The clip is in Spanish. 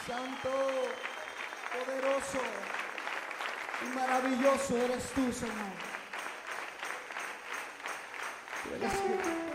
Santo, poderoso y maravilloso eres tú, Señor. Tú eres